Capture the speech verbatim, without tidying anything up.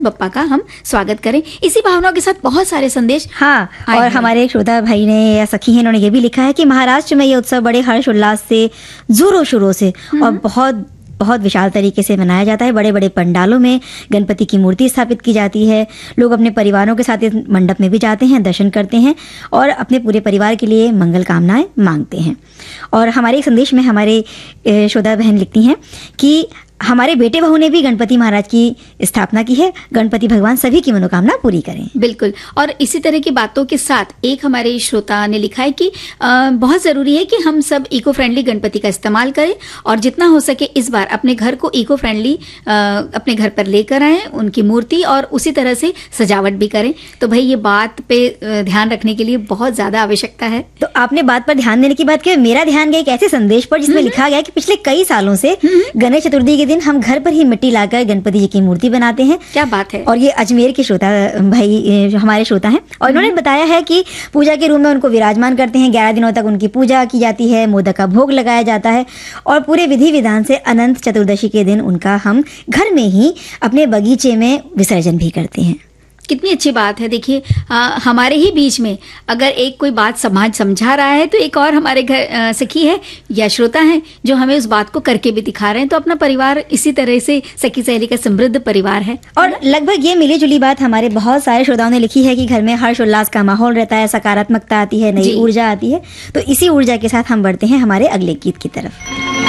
बप्पा का हम स्वागत करें। इसी भावनाओं के साथ बहुत सारे संदेश। हाँ, और हमारे एक श्रोता भाई ने या सखी है, इन्होंने ये भी लिखा है कि महाराष्ट्र में ये उत्सव बड़े हर्ष उल्लास से, जोरों शोरों से और बहुत बहुत विशाल तरीके से मनाया जाता है। बड़े बड़े पंडालों में गणपति की मूर्ति स्थापित की जाती है। लोग अपने परिवारों के साथ इस मंडप में भी जाते हैं, दर्शन करते हैं और अपने पूरे परिवार के लिए मंगल कामनाएं मांगते हैं। और हमारे एक संदेश में हमारे श्रोता बहन लिखती हैं कि हमारे बेटे बहू ने भी गणपति महाराज की स्थापना की है। गणपति भगवान सभी की मनोकामना पूरी करें। बिल्कुल। और इसी तरह की बातों के साथ एक हमारे श्रोता ने लिखा है कि आ, बहुत जरूरी है कि हम सब इको फ्रेंडली गणपति का इस्तेमाल करें और जितना हो सके इस बार अपने घर को इको फ्रेंडली अपने घर पर लेकर आएं, उनकी मूर्ति और उसी तरह से सजावट भी करें। तो भाई ये बात पे ध्यान रखने के लिए बहुत ज्यादा आवश्यकता है। तो आपने बात पर ध्यान देने की बात की, मेरा ध्यान गया एक ऐसे संदेश पर जिसमें लिखा गया कि पिछले कई सालों से गणेश चतुर्थी के दिन हम घर पर ही मिट्टी लाकर गणपति जी की मूर्ति बनाते हैं। क्या बात है। और ये अजमेर के श्रोता भाई हमारे श्रोता हैं और इन्होंने बताया है कि पूजा के रूम में उनको विराजमान करते हैं। ग्यारह दिनों तक उनकी पूजा की जाती है, मोदक का भोग लगाया जाता है और पूरे विधि विधान से अनंत चतुर्दशी के दिन उनका हम घर में ही अपने बगीचे में विसर्जन भी करते हैं। कितनी अच्छी बात है। देखिए हमारे ही बीच में अगर एक कोई बात समाज समझा रहा है तो एक और हमारे घर सखी है या श्रोता है जो हमें उस बात को करके भी दिखा रहे हैं। तो अपना परिवार इसी तरह से सखी सहेली का समृद्ध परिवार है। और लगभग ये मिली जुली बात हमारे बहुत सारे श्रोताओं ने लिखी है कि घर में हर्ष उल्लास का माहौल रहता है, सकारात्मकता आती है, नई ऊर्जा आती है। तो इसी ऊर्जा के साथ हम बढ़ते हैं हमारे अगले गीत की तरफ।